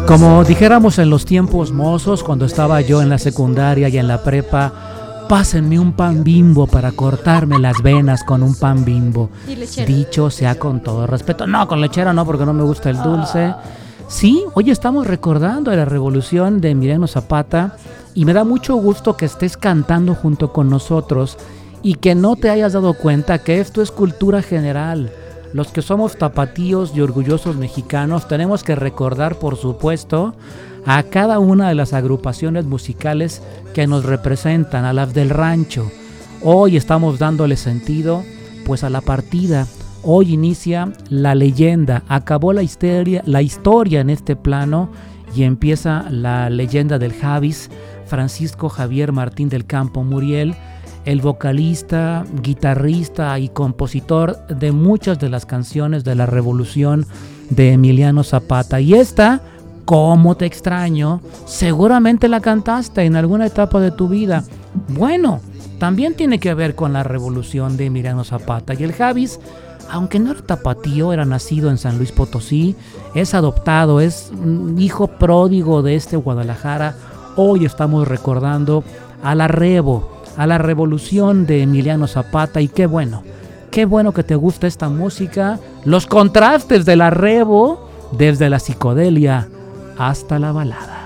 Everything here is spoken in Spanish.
Como dijéramos en los tiempos mozos, cuando estaba yo en la secundaria y en la prepa, pásenme un pan Bimbo para cortarme las venas con un pan Bimbo. Y lechero. Dicho sea con todo respeto. No, con lechero no, porque no me gusta el dulce. Sí, hoy estamos recordando la revolución de Emiliano Zapata y me da mucho gusto que estés cantando junto con nosotros y que no te hayas dado cuenta que esto es cultura general. Los que somos tapatíos y orgullosos mexicanos tenemos que recordar, por supuesto, a cada una de las agrupaciones musicales que nos representan, a las del rancho. Hoy estamos dándole sentido pues a la partida. Hoy inicia la leyenda, acabó la historia en este plano y empieza la leyenda del Javis, Francisco Javier Martín del Campo Muriel, el vocalista, guitarrista y compositor de muchas de las canciones de la revolución de Emiliano Zapata. Y esta, ¿Cómo te extraño?, seguramente la cantaste en alguna etapa de tu vida. Bueno, también tiene que ver con la revolución de Emiliano Zapata. Y el Javis, aunque no era tapatío, era nacido en San Luis Potosí, es adoptado, es hijo pródigo de Guadalajara. Hoy estamos recordando a la revolución de Emiliano Zapata, y qué bueno que te gusta esta música, los contrastes de la Revo, desde la psicodelia hasta la balada.